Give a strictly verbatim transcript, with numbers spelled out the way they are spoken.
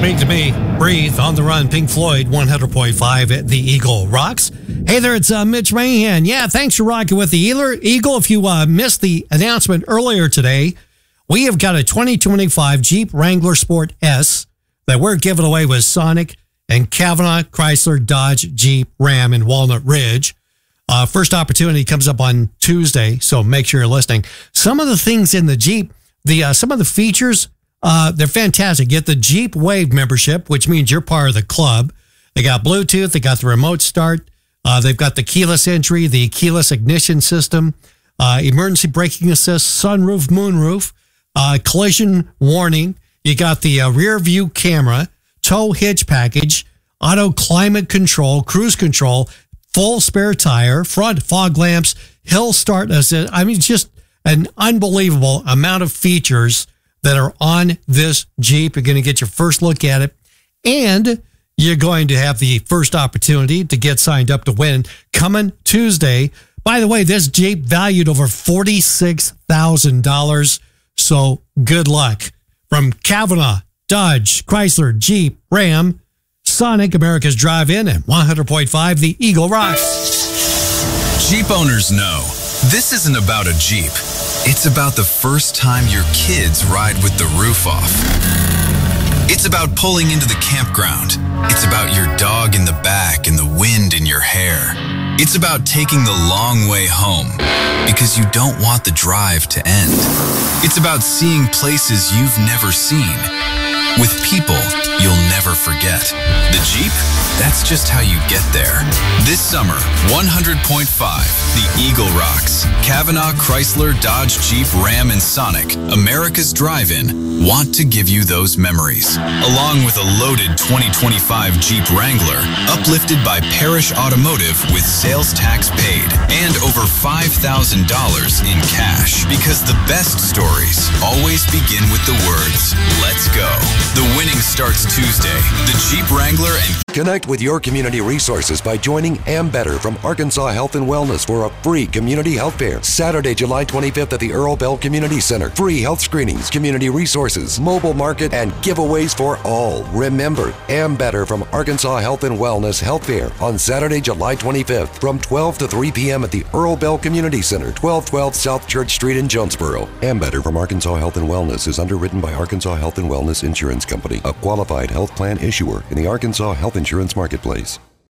Speak to Me, Breathe, On the Run, Pink Floyd, one hundred point five at the Eagle Rocks. Hey there, it's uh, Mitch Mahan. Yeah, thanks for rocking with the Eagle. If you uh, missed the announcement earlier today, we have got a twenty twenty-five Jeep Wrangler Sport S that we're giving away with Sonic and Kavanaugh Chrysler Dodge Jeep Ram in Walnut Ridge. Uh, first opportunity comes up on Tuesday, so make sure you're listening. Some of the things in the Jeep, the uh, some of the features, uh, they're fantastic. Get the Jeep Wave membership, which means you're part of the club. They got Bluetooth, they got the remote start, uh, they've got the keyless entry, the keyless ignition system, uh, emergency braking assist, sunroof, moonroof, uh, collision warning. You got the uh, rear view camera, tow hitch package, auto climate control, cruise control, full spare tire, front fog lamps, hill start assist. I mean, just an unbelievable amount of features that are on this Jeep. You're going to get your first look at it, and you're going to have the first opportunity to get signed up to win coming Tuesday. By the way, this Jeep valued over forty-six thousand dollars, so good luck. From Kavanaugh, Dodge, Chrysler, Jeep, Ram, Sonic, America's Drive-In, and one hundred point five The Eagle Rocks. Jeep owners know this isn't about a Jeep. It's about the first time your kids ride with the roof off. It's about pulling into the campground. It's about your dog in the back and the wind in your hair. It's about taking the long way home because you don't want the drive to end. It's about seeing places you've never seen with people you'll never forget. The Jeep, that's just how you get there. This summer, one hundred point five The Eagle Rocks, Kavanaugh, Chrysler, Dodge, Jeep, Ram, and Sonic, America's Drive-In, want to give you those memories. Along with a loaded twenty twenty-five Jeep Wrangler, uplifted by Parrish Automotive with sales tax paid, and over five thousand dollars in cash. Because the best stories always begin with the words, "Let's go." The winning starts Tuesday. The Jeep Wrangler and Connect with your community resources by joining Ambetter from Arkansas Health and Wellness for a free community health fair. Saturday, July twenty-fifth at the Earl Bell Community Center. Free health screenings, community resources, mobile market, and giveaways for all. Remember, Ambetter from Arkansas Health and Wellness Health Fair on Saturday, July twenty-fifth from twelve to three p.m. at the Earl Bell Community Center, twelve twelve South Church Street in Jonesboro. Ambetter from Arkansas Health and Wellness is underwritten by Arkansas Health and Wellness Insurance Company, a qualified health plan issuer in the Arkansas Health Insurance Marketplace.